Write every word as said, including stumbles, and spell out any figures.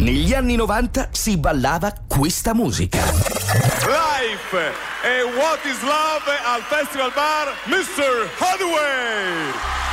Negli anni novanta si ballava questa musica. Life e What is Love al Festival Bar, mister Hathaway.